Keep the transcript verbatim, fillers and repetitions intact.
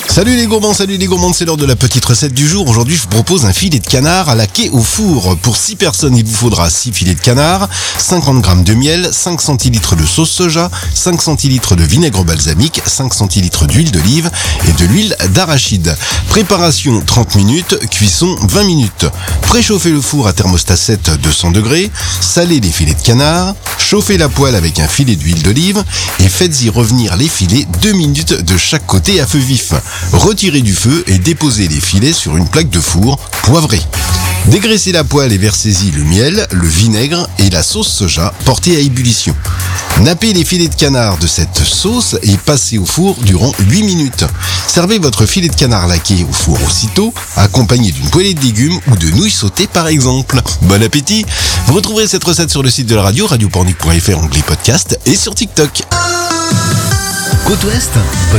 Salut les gourmands, salut les gourmandes, c'est l'heure de la petite recette du jour. Aujourd'hui, je vous propose un filet de canard à la quai au four. Pour six personnes, il vous faudra six filets de canard, cinquante grammes de miel, cinq centilitres de sauce soja, cinq centilitres de vinaigre balsamique, cinq centilitres d'huile d'olive et de l'huile d'arachide. Préparation trente minutes, cuisson vingt minutes. Préchauffez le four à thermostat sept deux cents degrés, salez les filets de canard, chauffez la poêle avec un filet d'huile d'olive et faites-y revenir les filets deux minutes de chaque côté à feu vif. Retirez du feu et déposez les filets sur une plaque de four poivrée. Dégraissez la poêle et versez-y le miel, le vinaigre et la sauce soja portée à ébullition. Nappez les filets de canard de cette sauce et passez au four durant huit minutes. Servez votre filet de canard laqué au four aussitôt, accompagné d'une poêlée de légumes ou de nouilles sautées par exemple. Bon appétit! Vous retrouverez cette recette sur le site de la radio, radio pornic point f r, onglet podcast et sur TikTok. Côte Ouest, bonne